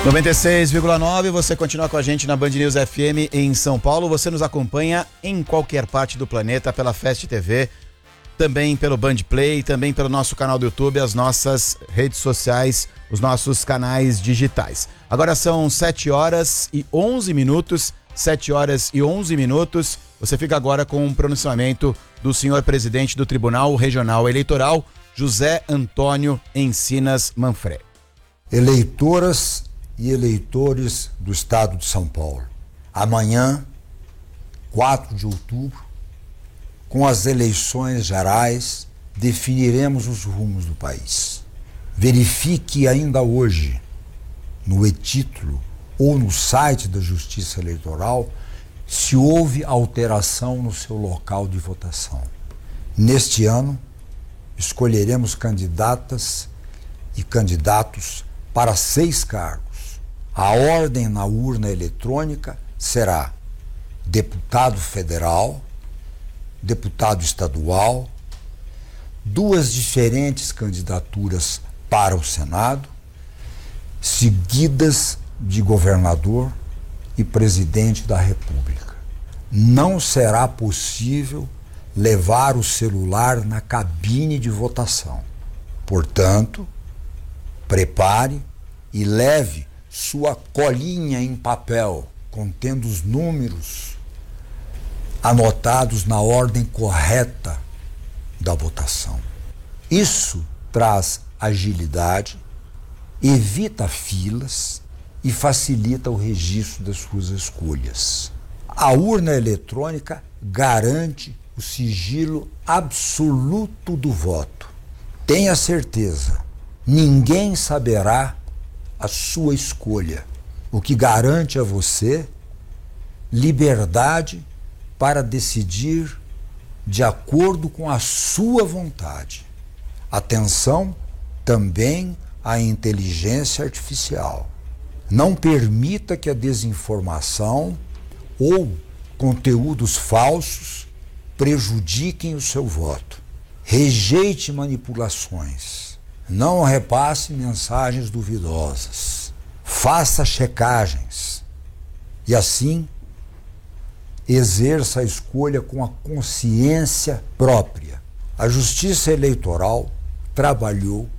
96,9, você continua com a gente na Band News FM em São Paulo. Você nos acompanha em qualquer parte do planeta pela Fast TV, também pelo Band Play, também pelo nosso canal do YouTube, as nossas redes sociais, os nossos canais digitais. Agora são 7 horas e 11 minutos, 7 horas e 11 minutos. Você fica agora com um pronunciamento do senhor presidente do Tribunal Regional Eleitoral, José Antônio Encinas Manfredi. Eleitoras e eleitores do estado de São Paulo, amanhã, 4 de outubro, com as eleições gerais, definiremos os rumos do país. Verifique ainda hoje, no e-título ou no site da Justiça Eleitoral, se houve alteração no seu local de votação. Neste ano, escolheremos candidatas e candidatos para 6 cargos. A ordem na urna eletrônica será deputado federal, deputado estadual, 2 diferentes candidaturas para o Senado, seguidas de governador e presidente da República. Não será possível levar o celular na cabine de votação. Portanto, prepare e leve sua colinha em papel contendo os números anotados na ordem correta da votação. Isso traz agilidade, evita filas e facilita o registro das suas escolhas. A urna eletrônica garante o sigilo absoluto do voto. Tenha certeza, ninguém saberá a sua escolha, o que garante a você liberdade para decidir de acordo com a sua vontade. Atenção também à inteligência artificial. Não permita que a desinformação ou conteúdos falsos prejudiquem o seu voto. Rejeite manipulações. Não repasse mensagens duvidosas. Faça checagens. E assim, exerça a escolha com a consciência própria. A Justiça Eleitoral trabalhou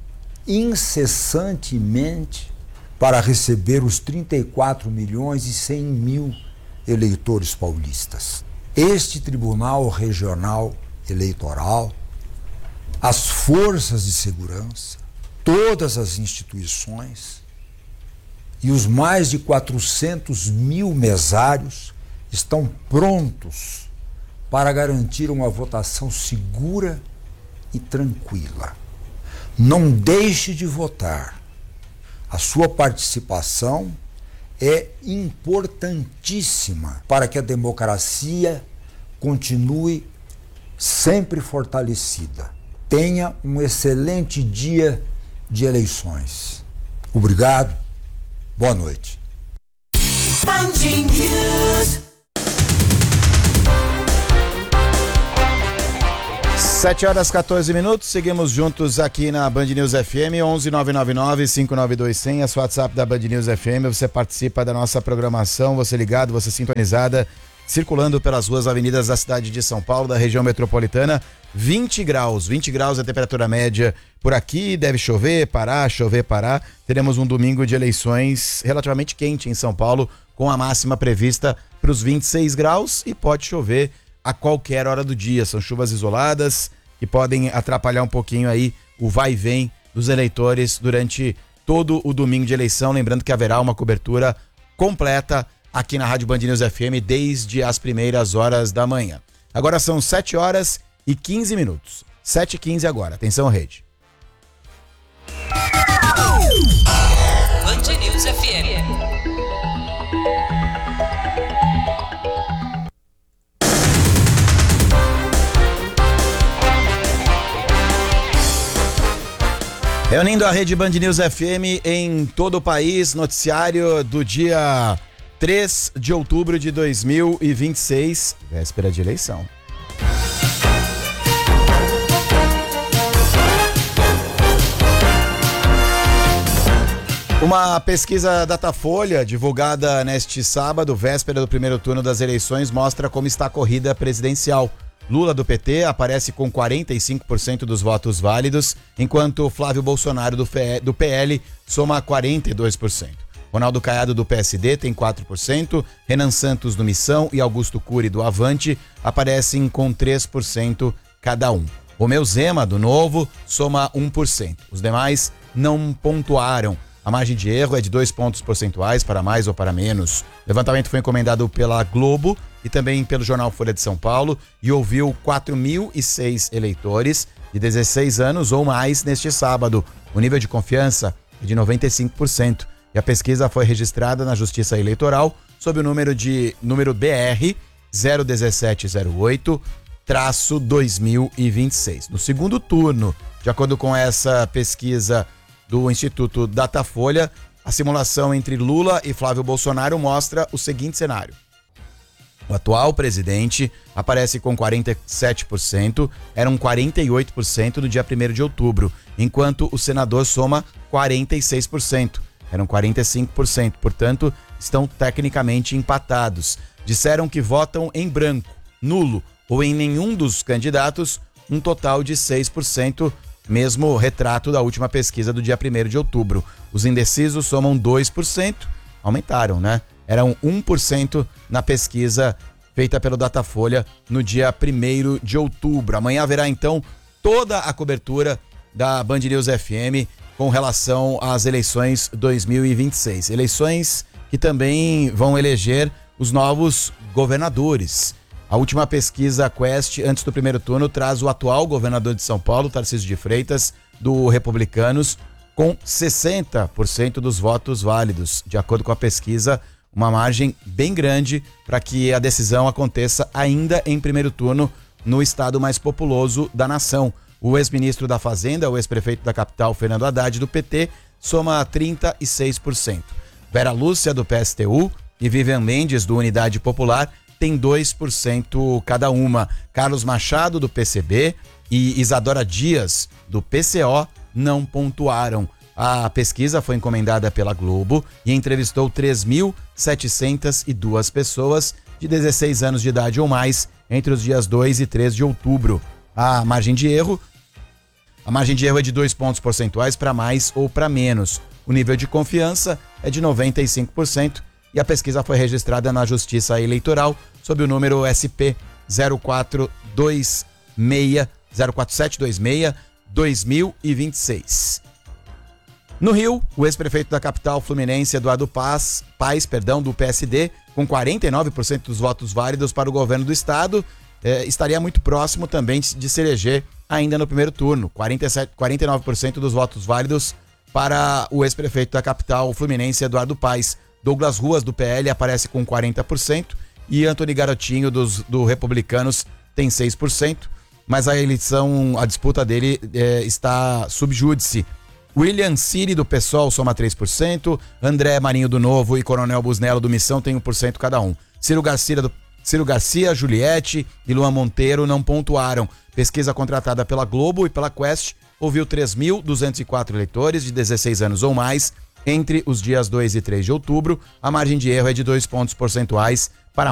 incessantemente para receber os 34 milhões e 100 mil eleitores paulistas. Este Tribunal Regional Eleitoral, as forças de segurança, todas as instituições e os mais de 400 mil mesários estão prontos para garantir uma votação segura e tranquila. Não deixe de votar. A sua participação é importantíssima para que a democracia continue sempre fortalecida. Tenha um excelente dia de eleições. Obrigado. Boa noite. 7 horas 14 minutos, seguimos juntos aqui na Band News FM, 11-999-592-100, esse WhatsApp da Band News FM, você participa da nossa programação, você ligado, você sintonizada, circulando pelas ruas, avenidas da cidade de São Paulo, da região metropolitana, 20 graus a temperatura média por aqui, deve chover, parar, teremos um domingo de eleições relativamente quente em São Paulo, com a máxima prevista para os 26 graus e pode chover a qualquer hora do dia, são chuvas isoladas que podem atrapalhar um pouquinho aí o vai e vem dos eleitores durante todo o domingo de eleição, lembrando que haverá uma cobertura completa aqui na Rádio Band News FM desde as primeiras horas da manhã. Agora são 7 horas e 15 minutos, 7h15 agora, atenção rede. Band News FM. Reunindo a rede Band News FM em todo o país, noticiário do dia 3 de outubro de 2026, véspera de eleição. Uma pesquisa Datafolha, divulgada neste sábado, véspera do primeiro turno das eleições, mostra como está a corrida presidencial. Lula, do PT, aparece com 45% dos votos válidos, enquanto Flávio Bolsonaro, do PL, soma 42%. Ronaldo Caiado, do PSD, tem 4%, Renan Santos, do Missão, e Augusto Cury, do Avante, aparecem com 3% cada um. Romeu Zema, do Novo, soma 1%. Os demais não pontuaram. A margem de erro é de 2 pontos percentuais, para mais ou para menos. O levantamento foi encomendado pela Globo e também pelo jornal Folha de São Paulo e ouviu 4.006 eleitores de 16 anos ou mais neste sábado. O nível de confiança é de 95%. E a pesquisa foi registrada na Justiça Eleitoral sob o número BR 01708-2026. No segundo turno, de acordo com essa pesquisa do Instituto Datafolha, a simulação entre Lula e Flávio Bolsonaro mostra o seguinte cenário. O atual presidente aparece com 47%, eram 48% no dia 1º de outubro, enquanto o senador soma 46%, eram 45%, portanto, estão tecnicamente empatados. Disseram que votam em branco, nulo ou em nenhum dos candidatos, um total de 6%, mesmo retrato da última pesquisa do dia 1º de outubro. Os indecisos somam 2%, aumentaram, né? Eram 1% na pesquisa feita pelo Datafolha no dia 1º de outubro. Amanhã haverá, então, toda a cobertura da Band News FM com relação às eleições 2026. Eleições que também vão eleger os novos governadores. A última pesquisa Quest, antes do primeiro turno, traz o atual governador de São Paulo, Tarcísio de Freitas, do Republicanos, com 60% dos votos válidos. De acordo com a pesquisa, uma margem bem grande para que a decisão aconteça ainda em primeiro turno no estado mais populoso da nação. O ex-ministro da Fazenda, o ex-prefeito da capital, Fernando Haddad, do PT, soma 36%. Vera Lúcia, do PSTU, e Vivian Mendes, do Unidade Popular, tem 2% cada uma. Carlos Machado, do PCB, e Isadora Dias, do PCO, não pontuaram. A pesquisa foi encomendada pela Globo e entrevistou 3.702 pessoas de 16 anos de idade ou mais entre os dias 2 e 3 de outubro. A margem de erro é de 2 pontos percentuais para mais ou para menos. O nível de confiança é de 95%. E a pesquisa foi registrada na Justiça Eleitoral sob o número SP 04726-2026. No Rio, o ex-prefeito da capital fluminense, Eduardo Paes, do PSD, com 49% dos votos válidos para o governo do estado, estaria muito próximo também de se eleger ainda no primeiro turno. 49% dos votos válidos para o ex-prefeito da capital fluminense, Eduardo Paes. Douglas Ruas, do PL, aparece com 40% e Antony Garotinho, do Republicanos, tem 6%, mas a disputa dele está sub júdice. William Siri, do PSOL, soma 3%, André Marinho, do Novo, e Coronel Busnello, do Missão, tem 1% cada um. Ciro Garcia, Juliette e Luan Monteiro não pontuaram. Pesquisa contratada pela Globo e pela Quest ouviu 3.204 eleitores de 16 anos ou mais entre os dias 2 e 3 de outubro. A margem de erro é de 2 pontos percentuais